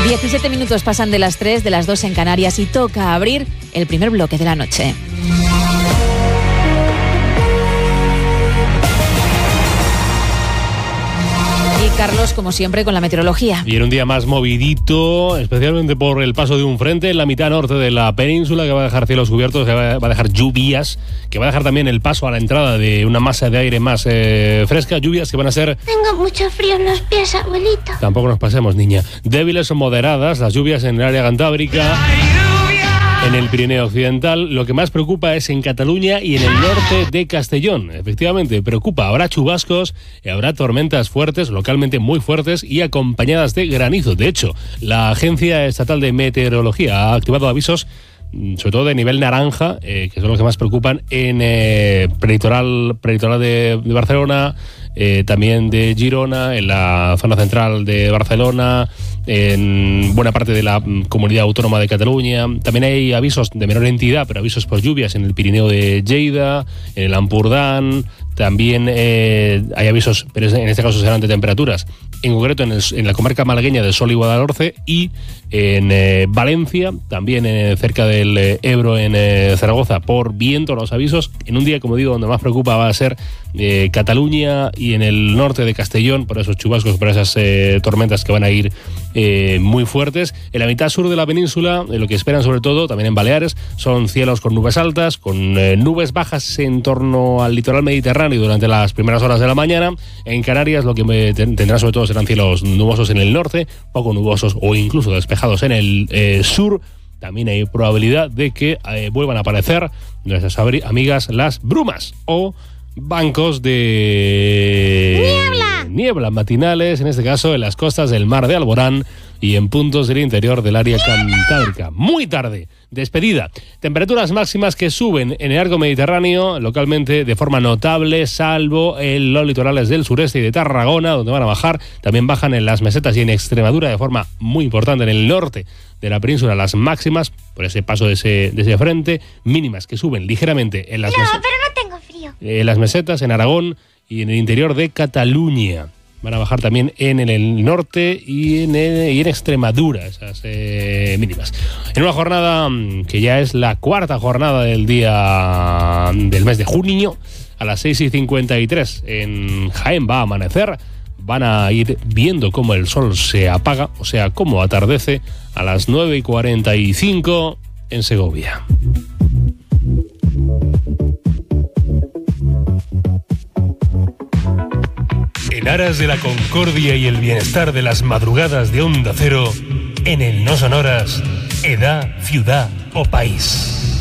17 minutos pasan de las 3, de las 2 en Canarias, y toca abrir el primer bloque de la noche. Y Carlos, como siempre, con la meteorología. Y en un día más movidito, especialmente por el paso de un frente en la mitad norte de la península, que va a dejar cielos cubiertos, que va a dejar lluvias, que va a dejar también el paso a la entrada de una masa de aire más fresca, lluvias que van a ser... Tengo mucho frío en los pies, abuelito. Tampoco nos pasemos, niña. Débiles o moderadas las lluvias en el área cantábrica, en el Pirineo Occidental. Lo que más preocupa es en Cataluña y en el norte de Castellón. Efectivamente, preocupa. Habrá chubascos, habrá tormentas fuertes, localmente muy fuertes y acompañadas de granizo. De hecho, la Agencia Estatal de Meteorología ha activado avisos, sobre todo de nivel naranja, que son los que más preocupan en prelitoral de Barcelona, también de Girona, en la zona central de Barcelona, en buena parte de la Comunidad Autónoma de Cataluña. También hay avisos de menor entidad, pero avisos por lluvias en el Pirineo de Lleida, en el Ampurdán. También hay avisos, pero en este caso serán de temperaturas, en concreto en la comarca malagueña de Sol y Guadalhorce, y en Valencia, también cerca del Ebro, en Zaragoza, por viento. Los avisos en un día, como digo, donde más preocupa va a ser Cataluña y en el norte de Castellón, por esos chubascos, por esas tormentas que van a ir muy fuertes. En la mitad sur de la península, lo que esperan sobre todo, también en Baleares, son cielos con nubes altas, con nubes bajas en torno al litoral mediterráneo durante las primeras horas de la mañana. En Canarias lo que tendrán sobre todo serán cielos nubosos en el norte, poco nubosos o incluso despejados en el sur. También hay probabilidad de que vuelvan a aparecer nuestras amigas las brumas o bancos de niebla matinales, en este caso en las costas del mar de Alborán y en puntos del interior del área cantábrica. Muy tarde, despedida. Temperaturas máximas que suben en el arco mediterráneo localmente de forma notable, salvo en los litorales del sureste y de Tarragona, donde van a bajar. También bajan en las mesetas y en Extremadura de forma muy importante en el norte de la península las máximas, por ese paso de ese frente. Mínimas que suben ligeramente en las mesetas. No, pero no tengo frío. En las mesetas, en Aragón y en el interior de Cataluña. Van a bajar también en el norte y en Extremadura esas mínimas. En una jornada que ya es la cuarta jornada del mes de junio, a las 6:53 en Jaén va a amanecer. Van a ir viendo cómo el sol se apaga, o sea, cómo atardece a las 9:45 en Segovia. En aras de la concordia y el bienestar de las madrugadas de Onda Cero, en el No Sonoras, edad, ciudad o país.